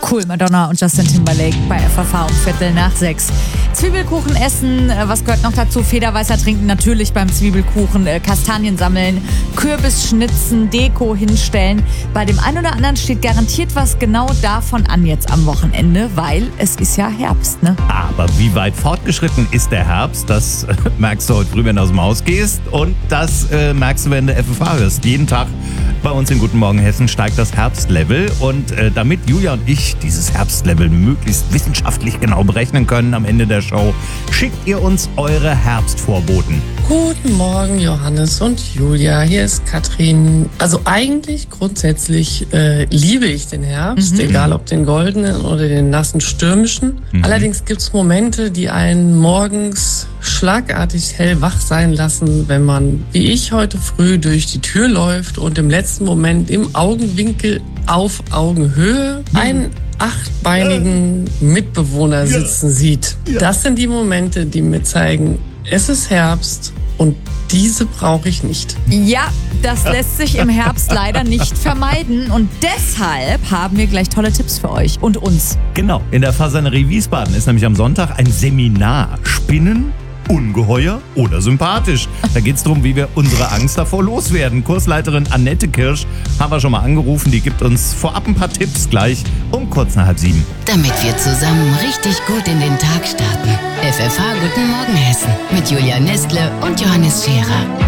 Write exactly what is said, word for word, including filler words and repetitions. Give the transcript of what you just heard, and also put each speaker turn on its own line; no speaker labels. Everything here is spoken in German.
Cool, Madonna und Justin Timberlake bei F V V um Viertel nach sechs. Zwiebelkuchen essen, äh, was gehört noch dazu? Federweißer trinken natürlich beim Zwiebelkuchen, äh, Kastanien sammeln, Kürbis schnitzen, Deko hinstellen. Bei dem einen oder anderen steht garantiert was genau davon an jetzt am Wochenende, weil es ist ja Herbst, ne?
Aber wie weit fortgeschritten ist der Herbst? Das äh, merkst du heute früh, wenn du aus dem Haus gehst. Und das äh, merkst du, wenn du F F H hörst. Jeden Tag bei uns in Guten Morgen Hessen steigt das Herbstlevel. Und äh, damit Julia und ich dieses Herbstlevel möglichst wissenschaftlich genau berechnen können am Ende der Show, schickt ihr uns eure Herbstvorboten.
Guten Morgen, Johannes und Julia. Hier ist Katrin. Also eigentlich grundsätzlich äh, liebe ich den Herbst, mhm. egal ob den goldenen oder den nassen stürmischen. Mhm. Allerdings gibt es Momente, die einen morgens schlagartig hellwach sein lassen, wenn man, wie ich heute früh, durch die Tür läuft und im letzten Moment im Augenwinkel auf Augenhöhe einen achtbeinigen Mitbewohner sitzen sieht. Das sind die Momente, die mir zeigen, es ist Herbst und diese brauche ich nicht.
Ja, das lässt sich im Herbst leider nicht vermeiden und deshalb haben wir gleich tolle Tipps für euch und uns.
Genau, in der Fasanerie Wiesbaden ist nämlich am Sonntag ein Seminar Spinnen, ungeheuer oder sympathisch. Da geht es darum, wie wir unsere Angst davor loswerden. Kursleiterin Annette Kirsch haben wir schon mal angerufen. Die gibt uns vorab ein paar Tipps gleich um kurz nach halb sieben.
Damit wir zusammen richtig gut in den Tag starten. F F H Guten Morgen Hessen mit Julia Nestle und Johannes Scherer.